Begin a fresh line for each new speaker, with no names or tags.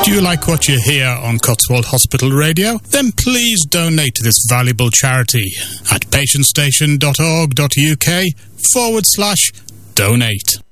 Do you like what you hear on Cotswold Hospital Radio? Then please donate to this valuable charity at patientstation.org.uk/donate.